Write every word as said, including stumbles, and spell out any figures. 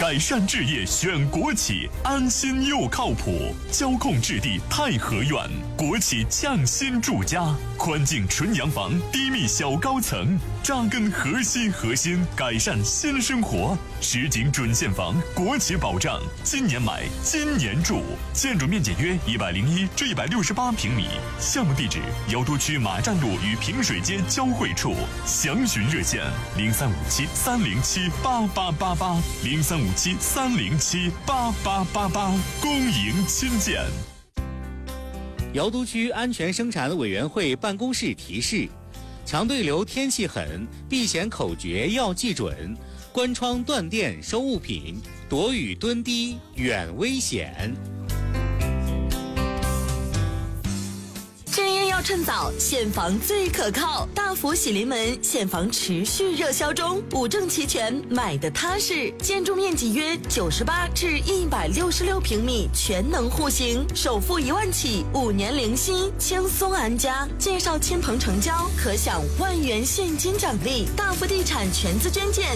改善置业选国企，安心又靠谱。交控置地太和苑，国企匠心住家，宽净纯洋房，低密小高层，扎根河西核心，改善新生活。实景准现房，国企保障，今年买，今年住。建筑面积约一百零一至一百六十八平米。项目地址：瑶都区马站路与平水街交汇处。详询热线：零三五七三零七八八八八，零三五七三零七八八八八。恭迎亲见。 瑶都区安全生产委员会办公室提示：强对流天气狠，避险口诀要记准，关窗断电收物品，躲雨蹲低远危险。 正业要趁早，现房最可靠。大福喜临门，现房持续热销中，五证齐全，买的踏实。建筑面积约九十八至一百六十六平米，全能户型，首付一万起，五年零息，轻松安家。介绍亲朋成交，可享万元现金奖励。大福地产全资捐建，